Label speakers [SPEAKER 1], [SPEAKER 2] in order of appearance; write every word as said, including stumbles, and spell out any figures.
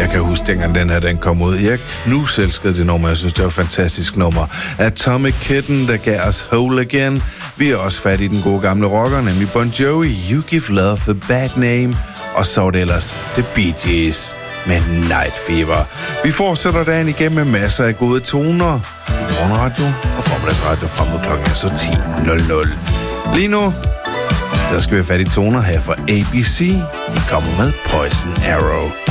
[SPEAKER 1] Jeg kan huske, dengang den her den kom ud. Jeg knuselskede det nummer. Jeg synes, det var et fantastisk nummer. Atomic Kitten, der gav os Whole Again. Vi er også fat i den gode gamle rocker, nemlig Bon Jovi, You Give Love a Bad Name. Og så var det ellers The Bee Gees med Night Fever. Vi fortsætter dagen igen med masser af gode toner i morgenradio og formiddagsradio frem mod klokken så ti nul nul. Lige nu, så skal vi have fat i toner her fra A B C. Vi kommer med Poison Arrow.